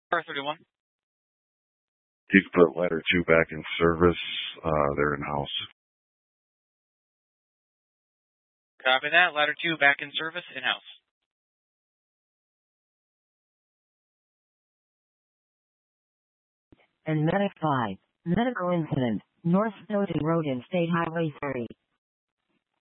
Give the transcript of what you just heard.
R31. You can put ladder 2 back in service. They're in-house. Copy that. Ladder 2 back in service, in-house. And Medic 5. Medical incident. North Stoughton Road and State Highway 30.